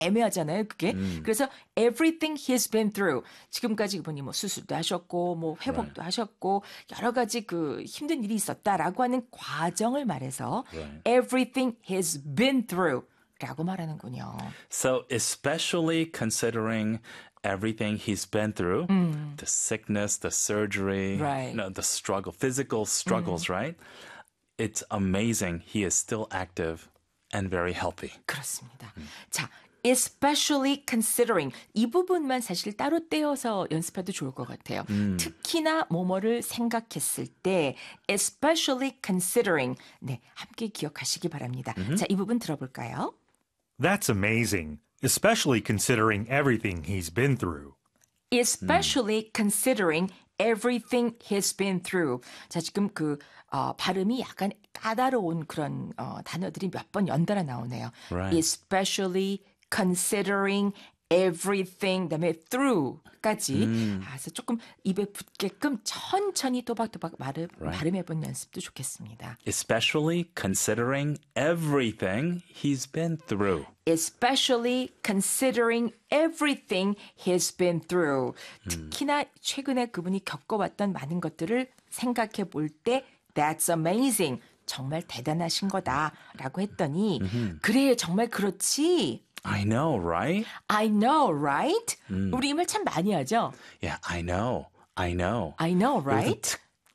애매하잖아요, 그게. 그래서 everything he's been through. 지금까지 그분이 뭐 수술도 하셨고, 뭐 회복도 하셨고, 여러 가지 그 힘든 일이 있었다라고 하는 과정을 말해서 everything he's been through 라고 말하는군요. So especially considering everything he's been through, the sickness, the surgery, Right. the struggle, physical struggles, right? It's amazing he is still active and very healthy. 그렇습니다. 자, especially considering 이 부분만 사실 따로 떼어서 연습해도 좋을 것 같아요. 특히나 뭐뭐를 생각했을 때 especially considering 네, 함께 기억하시기 바랍니다. 자, 이 부분 들어볼까요? That's amazing, especially considering everything he's been through. especially considering everything he's been through. 자, 지금 그 발음이 약간 까다로운 그런 단어들이 몇 번 연달아 나오네요. Right. especially considering everything, 그다음에 through까지. 그래서 조금 입에 붙게끔 천천히 또박또박 발음해본 연습도 좋겠습니다. Especially considering everything he's been through. especially considering everything he's been through. 특히나 최근에 그분이 겪어왔던 많은 것들을 생각해 볼 때 That's amazing. 정말 대단하신 거다라고 했더니 그래 정말 그렇지. I know, right? I know, right? 우리 이 말 참 많이 하죠. Yeah, I know. I know. I know, right?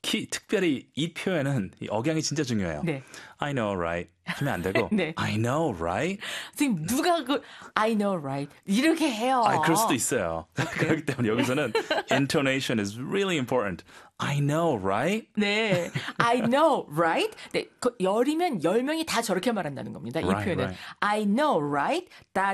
특별히 이 표현은 이 억양이 진짜 중요해요. 네. I know, right? 하면 안 되고 네. I know, right? 선생님 누가 그 I know, right? 이렇게 해요. 그럴 수도 있어요. 그렇기 때문에 여기서는 intonation is really important. I know, right? 네, I know, right? 네, 열이면 10명이 다 저렇게 말한다는 겁니다. 이 표현은 right. I know, right?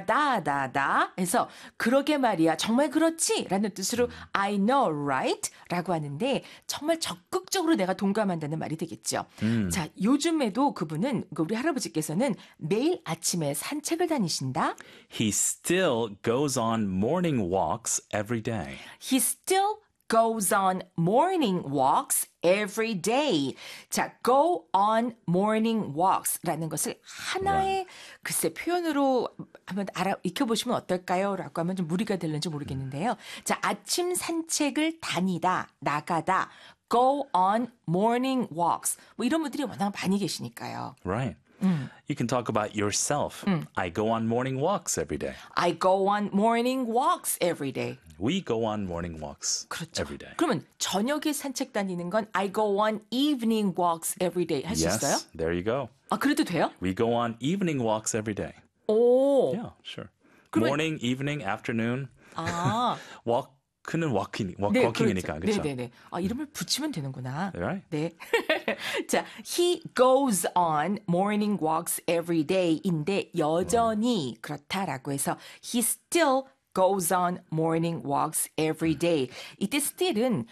다다다다 해서 그러게 말이야, 정말 그렇지? 라는 뜻으로 I know, right? 라고 하는데 정말 적극적으로 내가 동감한다는 말이 되겠죠. 자, 요즘에도 그분은 우리 할아버지께서는 매일 아침에 산책을 다니신다. He still goes on morning walks every day. He still goes on morning walks every day. 자, go on morning walks라는 것을 하나의 글쎄 표현으로 한번 익혀보시면 어떨까요? 라고 하면 좀 무리가 될는지 모르겠는데요. 자, 아침 산책을 다니다, 나가다. go on morning walks. 뭐 이런 분들이 워낙 많이 계시니까요. Right. You can talk about yourself. I go on morning walks every day. I go on morning walks every day. We go on morning walks 그렇죠. every day. 그러면 저녁에 산책 다니는 건 I go on evening walks every day 할 수 있어요? Yes, there you go. 아, 그래도 돼요? We go on evening walks every day. 오. Yeah, sure. 그러면- Morning, evening, afternoon. 아. walk는 walking이니까. 그렇죠? 네네네. 아, 이름을 붙이면 되는구나. Right. 네. 자, he goes on morning walks every day인데 여전히 그렇다라고 해서 he still goes on morning walks every day. 이때 still은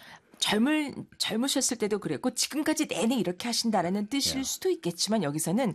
젊으셨을 때도 그랬고 지금까지 내내 이렇게 하신다라는 뜻일 수도 있겠지만 여기서는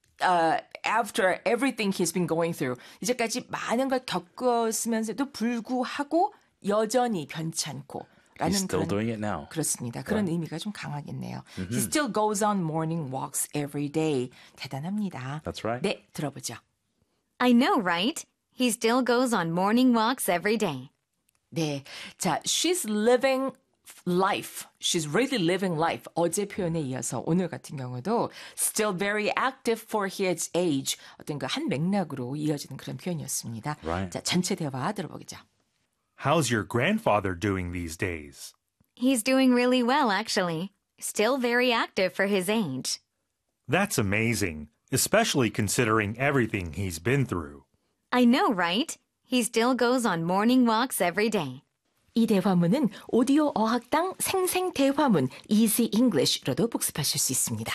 after everything he's been going through 이제까지 많은 걸 겪었으면서도 불구하고 여전히 변찮고 He's still doing it now. 그렇습니다. 그런 의미가 좀 강하겠네요. He still goes on morning walks every day. 대단합니다. That's right. 네, 들어보죠. I know, right? He still goes on morning walks every day. 네, 자, she's living life. She's really living life. 어제 표현에 이어서 오늘 같은 경우도 still very active for his age. 어떤 그 한 맥락으로 이어지는 그런 표현이었습니다. Right. 자, 전체 대화 들어보겠죠. How's your grandfather doing these days? He's doing really well, actually. Still very active for his age. That's amazing, especially considering everything he's been through. I know, right? He still goes on morning walks every day. 이 대화문은 오디오 어학당 생생 대화문 Easy English로도 복습하실 수 있습니다.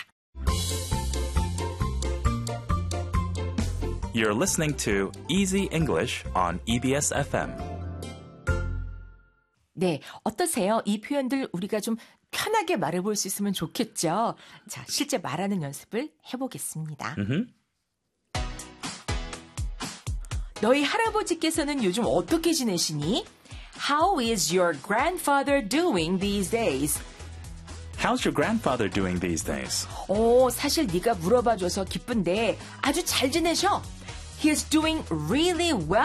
You're listening to Easy English on EBS FM. 네, 어떠세요? 이 표현들 우리가 좀 편하게 말해볼 수 있으면 좋겠죠? 자, 실제 말하는 연습을 해보겠습니다. 너희 할아버지께서는 요즘 어떻게 지내시니? How is your grandfather doing these days? How's your grandfather doing these days? 사실 네가 물어봐줘서 기쁜데 아주 잘 지내셔. He's doing really well.